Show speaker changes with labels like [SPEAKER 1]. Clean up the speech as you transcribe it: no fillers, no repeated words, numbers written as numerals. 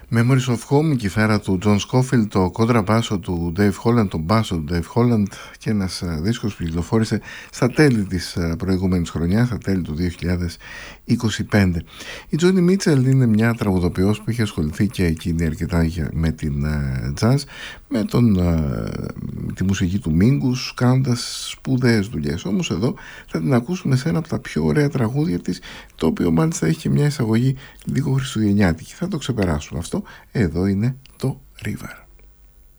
[SPEAKER 1] Memories of Home, η κιθάρα του John Scofield, το κόντρα μπάσο του Dave Holland, το μπάσο του Dave Holland και ένας δίσκος που κυκλοφόρησε στα τέλη της προηγούμενης χρονιάς, στα τέλη του 2025. Η Joni Mitchell είναι μια τραγουδοποιός που είχε ασχοληθεί και εκείνη αρκετά με την jazz, με τη μουσική του Mingus, κάνοντας σπουδαίες δουλειές. Όμως εδώ θα την ακούσουμε σε ένα από τα πιο ωραία τραγούδια της, το οποίο μάλιστα έχει και μια εισαγωγή λίγο χριστουγεννιάτικη. Θα το ξεπεράσουμε αυτό. Εδώ είναι το River.